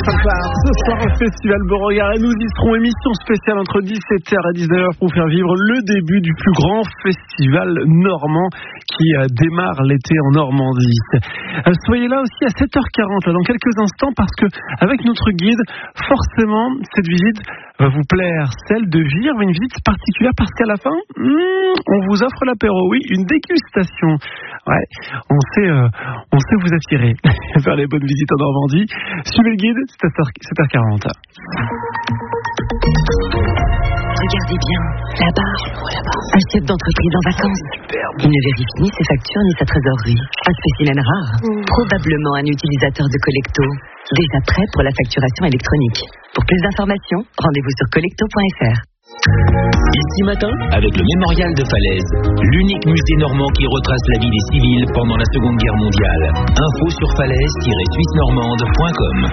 Sinclair. Ce soir au Festival Beauregard et nous y serons, émission spéciale entre 17h et 19h pour faire vivre le début du plus grand festival normand qui démarre l'été en Normandie. Soyez là aussi à 7h40 là, dans quelques instants parce que avec notre guide, forcément cette visite va vous plaire, celle de Vire, mais une visite particulière parce qu'à la fin, on vous offre l'apéro, oui, une dégustation. Ouais, on sait vous attirer vers les bonnes visites en Normandie. Suivez le guide, c'est à 7h40. Regardez bien, là-bas, un chef d'entreprise en vacances. Il ne vérifie ni ses factures ni sa trésorerie. Un spécimen rare, probablement un utilisateur de Collecto. Déjà prêt pour la facturation électronique. Pour plus d'informations, rendez-vous sur collecto.fr. Ici matin, avec le Mémorial de Falaise, l'unique musée normand qui retrace la vie des civils pendant la Seconde Guerre mondiale. Info sur falaise-suissenormande.com.